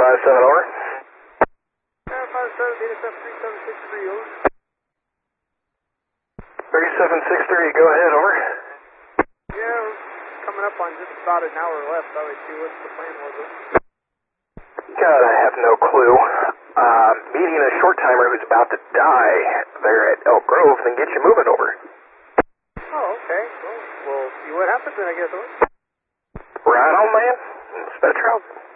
57, over. 57, data 3763, over. 3763, go ahead, over. Yeah, we're coming up on just about an hour left. Thought we'd see what the plan was. God, I have no clue. Meeting a short timer who's about to die there at Elk Grove, then get you moving over. Oh, okay. Well, we'll see what happens then, I guess, over. Right on, man. Spectrum.